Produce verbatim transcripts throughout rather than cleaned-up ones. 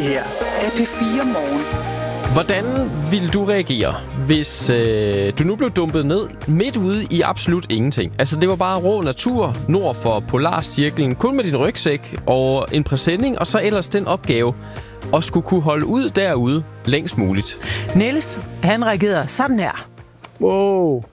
her er P fire Morgen. Hvordan ville du reagere, hvis øh, du nu blev dumpet ned midt ude i absolut ingenting? Altså, det var bare rå natur nord for Polarcirklen, kun med din rygsæk og en præsending, og så ellers den opgave at skulle kunne holde ud derude længst muligt. Niels, han reagerede sådan her. Wow.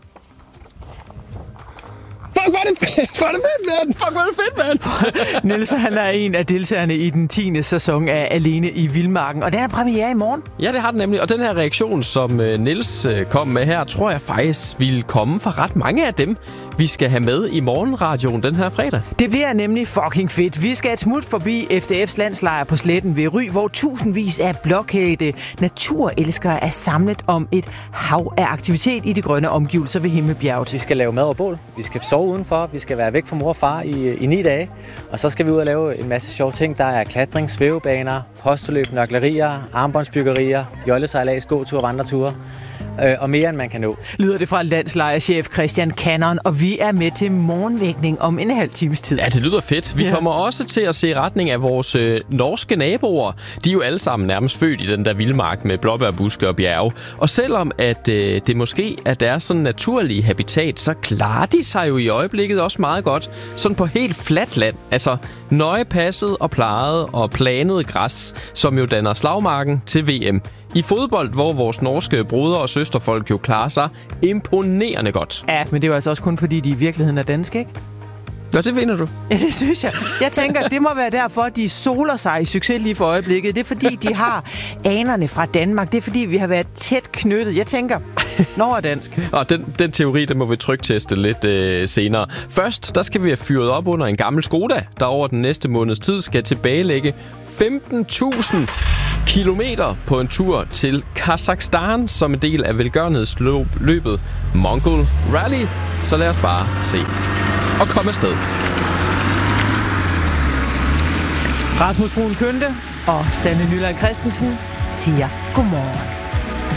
Fuck, hvor er det fedt, hvor er det fedt, mand! Fuck, hvor er det fedt, mand! Niels, han er en af deltagerne i den tiende sæson af Alene i Vildmarken, og den er premiere i morgen. Ja, det har den nemlig. Og den her reaktion, som øh, Niels øh, kom med her, tror jeg faktisk ville komme fra ret mange af dem, vi skal have med i morgenradioen den her fredag. Det bliver nemlig fucking fedt. Vi skal et smut forbi F D F's landslejr på Sletten ved Ry, hvor tusindvis af blokhætte naturelskere er samlet om et hav af aktivitet i de grønne omgivelser ved Himmelbjerget. Vi skal lave mad og bål. Vi skal sove udenfor. Vi skal være væk fra mor og far i, i ni dage. Og så skal vi ud og lave en masse sjove ting. Der er klatring, svævebaner, postuløb, nøglerier, armbåndsbyggerier, jollesejlads, gåture, vandreture. Og mere end man kan nå. Lyder det fra landslejrchef Christian Cannon, og vi er med til morgenvækning om en halv times tid. Ja, det lyder fedt. Vi ja. kommer også til at se retning af vores øh, norske naboer. De er jo alle sammen nærmest født i den der vildmark med blåbærbuske og bjerge. Og selvom at øh, det måske er deres sådan naturlige habitat, så klarer de sig jo i øjeblikket også meget godt. Sådan på helt fladt land. Altså nøje passet og plejet og planet græs, som jo danner slagmarken til V M. I fodbold, hvor vores norske brødre og søsterfolk jo klarer sig imponerende godt. Ja, men det er jo altså også kun fordi, de i virkeligheden er danske, ikke? Ja, det vinder du. Ja, det synes jeg. Jeg tænker, det må være derfor, at de soler sig i succes lige for øjeblikket. Det er fordi, de har anerne fra Danmark. Det er fordi, vi har været tæt knyttet. Jeg tænker, Norge er dansk. Og den, den teori, den må vi trykteste lidt øh, senere. Først, der skal vi have fyret op under en gammel Skoda, der over den næste måneds tid skal tilbagelægge femten tusind kilometer på en tur til Kazakhstan som en del af velgørenhedsløbet Mongol Rally. Så lad os bare se og komme afsted. Rasmus Brun Kønte og Sanne Nyland Christensen siger godmorgen.